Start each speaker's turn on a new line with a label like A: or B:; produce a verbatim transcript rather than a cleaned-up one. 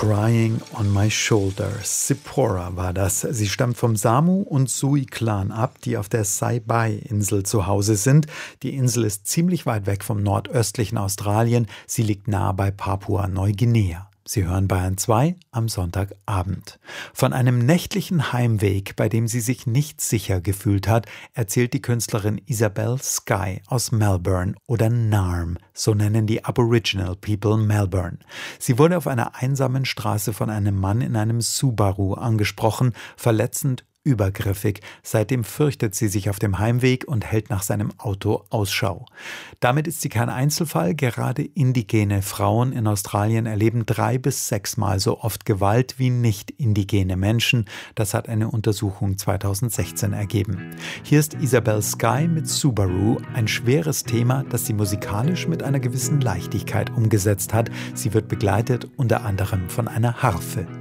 A: Crying on My Shoulders. Zipporah war das. Sie stammt vom Samu- und Sui-Clan ab, die auf der Saibai-Insel zu Hause sind. Die Insel ist ziemlich weit weg vom nordöstlichen Australien. Sie liegt nahe bei Papua-Neuguinea. Sie hören Bayern zwei am Sonntagabend. Von einem nächtlichen Heimweg, bei dem sie sich nicht sicher gefühlt hat, erzählt die Künstlerin Isabel Skye aus Melbourne oder Naarm, so nennen die Aboriginal People Melbourne. Sie wurde auf einer einsamen Straße von einem Mann in einem Subaru angesprochen, verletzend, übergriffig. Seitdem fürchtet sie sich auf dem Heimweg und hält nach seinem Auto Ausschau. Damit ist sie kein Einzelfall. Gerade indigene Frauen in Australien erleben drei bis sechsmal so oft Gewalt wie nicht indigene Menschen. Das hat eine Untersuchung zweitausendsechzehn ergeben. Hier ist Isabel Skye mit Subaru, ein schweres Thema, das sie musikalisch mit einer gewissen Leichtigkeit umgesetzt hat. Sie wird begleitet unter anderem von einer Harfe.